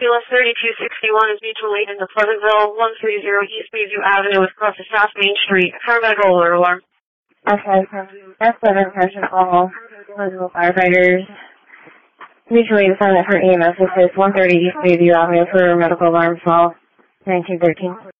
ambulance 3261 is mutual aid into Pleasantville, 130 East Bayview Avenue with across the South Main Street. Paramedical alert alarm. Okay, that's 7 person call. Pleasantville firefighters. Mutual aid assignment for EMS. This is 130 East Bayview Avenue for medical alarm call 1913.